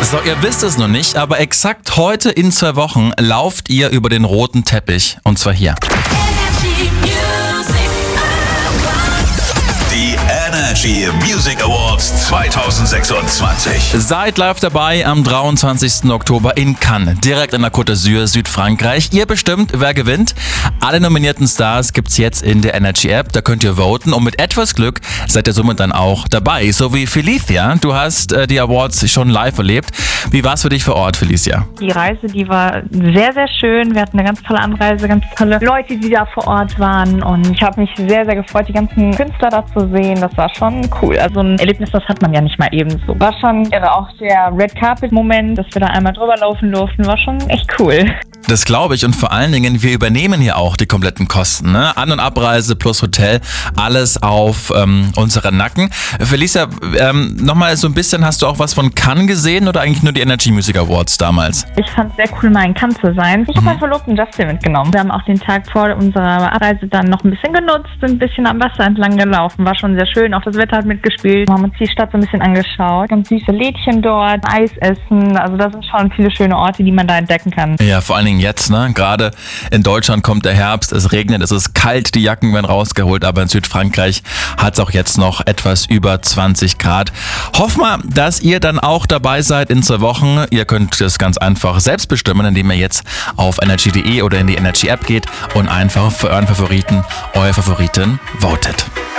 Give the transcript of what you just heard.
So, ihr wisst es noch nicht, aber exakt heute in 2 Wochen lauft ihr über den roten Teppich. Und zwar hier. Die Energy Music Awards 2026. Seid live dabei am 23. Oktober in Cannes, direkt an der Côte d'Azur, Südfrankreich. Ihr bestimmt, wer gewinnt. Alle nominierten Stars gibt's jetzt in der Energy App, da könnt ihr voten und mit etwas Glück seid ihr somit dann auch dabei. So wie Felicia, du hast die Awards schon live erlebt. Wie war's für dich vor Ort, Felicia? Die Reise, die war sehr, sehr schön. Wir hatten eine ganz tolle Anreise, ganz tolle Leute, die da vor Ort waren und ich habe mich sehr, sehr gefreut, die ganzen Künstler da zu sehen. Das war schon cool. Also ein Erlebnis, das hat man ja nicht mal ebenso. War schon irre. Auch der Red Carpet Moment, dass wir da einmal drüber laufen durften, war schon echt cool. Das glaube ich und vor allen Dingen, wir übernehmen hier auch die kompletten Kosten. Ne? An- und Abreise plus Hotel, alles auf unseren Nacken. Felicia, nochmal so ein bisschen, hast du auch was von Cannes gesehen oder eigentlich nur die Energy Music Awards damals? Ich fand es sehr cool, mal in Cannes zu sein. Ich habe meinen Verlobten Justin mitgenommen. Wir haben auch den Tag vor unserer Abreise dann noch ein bisschen genutzt, ein bisschen am Wasser entlang gelaufen. War schon sehr schön. Auch das Wetter hat mitgespielt. Wir haben uns die Stadt so ein bisschen angeschaut. Ganz süße Lädchen dort, Eis essen. Also das sind schon viele schöne Orte, die man da entdecken kann. Ja, vor allen Dingen jetzt, ne? Gerade in Deutschland kommt der Herbst, es regnet, es ist kalt, die Jacken werden rausgeholt, aber in Südfrankreich hat es auch jetzt noch etwas über 20 Grad. Hoffen wir, dass ihr dann auch dabei seid in 2 Wochen. Ihr könnt das ganz einfach selbst bestimmen, indem ihr jetzt auf energy.de oder in die Energy App geht und einfach für euren Favoriten, eure Favoriten votet.